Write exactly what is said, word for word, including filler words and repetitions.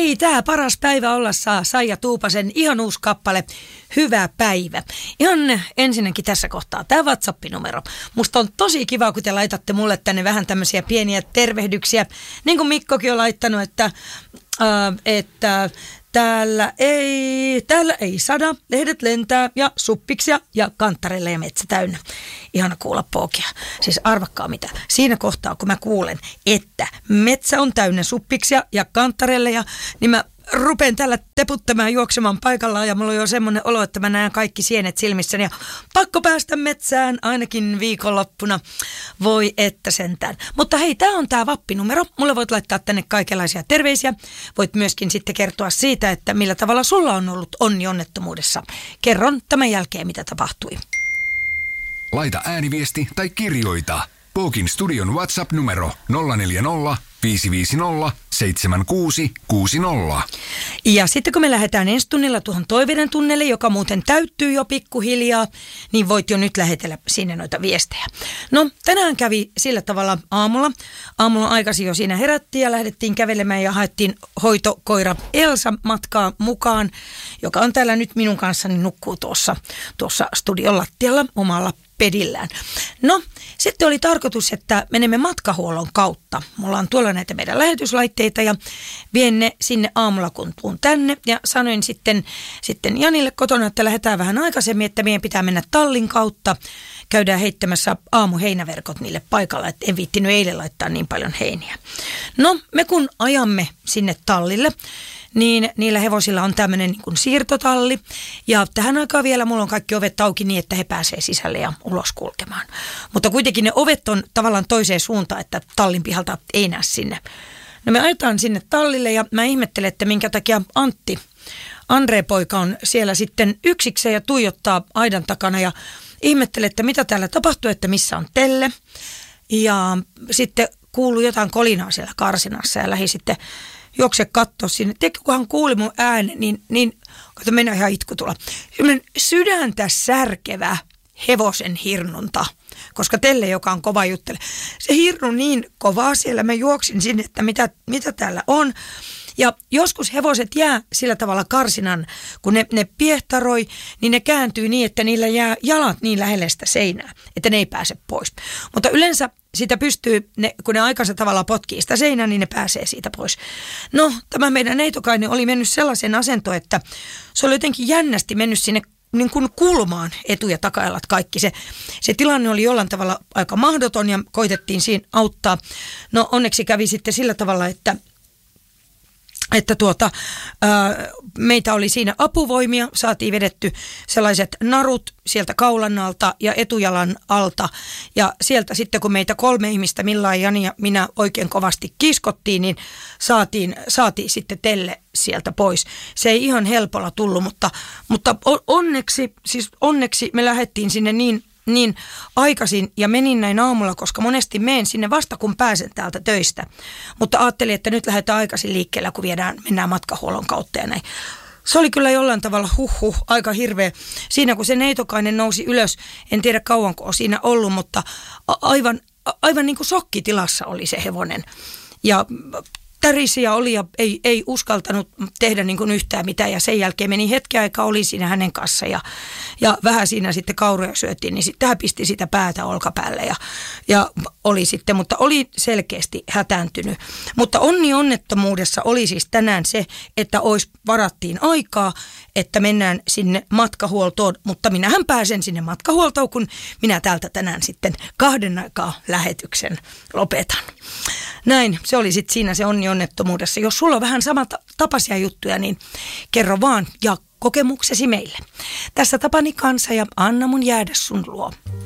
Hei, tää paras päivä olla saa Saija Tuupasen ihan uusi kappale, Hyvä päivä. Ihan ensinnäkin tässä kohtaa tämä WhatsApp-numero. Musta on tosi kiva, kun te laitatte mulle tänne vähän tämmöisiä pieniä tervehdyksiä. Niin kuin Mikkokin on laittanut, että, äh, että täällä ei, täällä ei sada, lehdet lentää ja suppiksia ja kantarelle ja metsä täynnä. Ihana kuulla poikia. Siis arvakkaa mitä. Siinä kohtaa, kun mä kuulen, että metsä on täynnä suppiksia ja kantarelle, ja, niin mä rupean tällä teputtamaan juoksemaan paikallaan ja mulla on jo semmoinen olo, että mä näen kaikki sienet silmissäni ja pakko päästä metsään ainakin viikonloppuna. Voi että sentään. Mutta hei, tää on tää vappinumero. Mulle voit laittaa tänne kaikenlaisia terveisiä. Voit myöskin sitten kertoa siitä, että millä tavalla sulla on ollut onni onnettomuudessa. Kerron tämän jälkeen, mitä tapahtui. Laita ääniviesti tai kirjoita. Pookin studion WhatsApp-numero nolla neljä nolla, viisi viisi nolla, seitsemän kuusi kuusi nolla. Ja sitten kun me lähdetään ensi tunnilla tuohon toiveiden tunnelle, joka muuten täyttyy jo pikkuhiljaa, niin voit jo nyt lähetellä sinne noita viestejä. No, tänään kävi sillä tavalla aamulla. Aamulla aikaisin jo siinä herättiin ja lähdettiin kävelemään ja haettiin hoitokoira Elsa matkaa mukaan, joka on täällä nyt minun kanssani, nukkuu tuossa, tuossa studion lattialla omalla pedillään. No, sitten oli tarkoitus, että menemme matkahuollon kautta. Mulla on tuolla näitä meidän lähetyslaitteita ja vien ne sinne aamulla, kun tuun tänne. Ja sanoin sitten, sitten Janille kotona, että lähdetään vähän aikaisemmin, että meidän pitää mennä tallin kautta. Käydään heittämässä aamuheinäverkot niille paikalla, että en viittinyt eilen laittaa niin paljon heiniä. No, me kun ajamme sinne tallille, niin niillä hevosilla on tämmöinen niin kuin siirtotalli. Ja tähän aikaan vielä mulla on kaikki ovet auki niin, että he pääsee sisälle ja ulos kulkemaan. Mutta kuitenkin ne ovet on tavallaan toiseen suuntaan, että tallin pihalta ei näe sinne. No me ajetaan sinne tallille ja mä ihmettelen, että minkä takia Antti, Andre-poika on siellä sitten yksikseen ja tuijottaa aidan takana ja ihmettelen, että mitä täällä tapahtuu, että missä on Telle. Ja sitten kuului jotain kolinaa siellä karsinassa ja lähi sitten juokse katsoa sinne. Tiedätkö, kun hän kuuli mun äänen, niin, niin kato, mennään ihan itku tulla. Sellainen sydäntä särkevä hevosen hirnunta, koska Telle, joka on kova juttele, se hirnu niin kovaa siellä. Mä juoksin sinne, että mitä, mitä täällä on. Ja joskus hevoset jää sillä tavalla karsinan, kun ne, ne piehtaroi, niin ne kääntyy niin, että niillä jää jalat niin lähelle sitä seinää, että ne ei pääse pois. Mutta yleensä sitä pystyy, ne, kun ne aikansa tavalla potkii sitä seinää, niin ne pääsee siitä pois. No, tämä meidän neitokainen oli mennyt sellaisen asentoon, että se oli jotenkin jännästi mennyt sinne niin kuin kulmaan etu- ja takajalat kaikki. Se, se tilanne oli jollain tavalla aika mahdoton ja koitettiin siinä auttaa. No onneksi kävi sitten sillä tavalla, että että tuota, ää, meitä oli siinä apuvoimia, saatiin vedetty sellaiset narut sieltä kaulan alta ja etujalan alta. Ja sieltä sitten, kun meitä kolme ihmistä, Milla, Jani ja minä oikein kovasti kiskottiin, niin saatiin, saatiin sitten Telle sieltä pois. Se ei ihan helpolla tullut, mutta, mutta onneksi, siis onneksi me lähdettiin sinne niin, niin aikaisin ja menin näin aamulla, koska monesti menen sinne vasta kun pääsen täältä töistä. Mutta ajattelin, että nyt lähdetään aikaisin liikkeellä, kun viedään, mennään matkahuollon kautta ja näin. Se oli kyllä jollain tavalla huh huh, aika hirveä. Siinä kun se neitokainen nousi ylös, en tiedä kauanko on siinä ollut, mutta aivan, aivan niin kuin shokkitilassa oli se hevonen. Ja tärisiä oli ja ei, ei uskaltanut tehdä niin kuin yhtään mitään ja sen jälkeen meni hetken aikaa, oli siinä hänen kanssa ja, ja vähän siinä sitten kauroja syötiin, niin sitten hän pisti sitä päätä olkapäälle ja, ja oli sitten, mutta oli selkeästi hätääntynyt. Mutta onni onnettomuudessa oli siis tänään se, että olisi varattiin aikaa, että mennään sinne matkahuoltoon, mutta minähän pääsen sinne matkahuoltoon, kun minä täältä tänään sitten kahden aikaa lähetyksen lopetan. Näin, se oli sitten siinä se onni onnettomuudessa. Jos sulla on vähän samantapaisia juttuja, niin kerro vaan ja kokemuksesi meille. Tässä Tapani Kansa ja anna mun jäädä sun luo.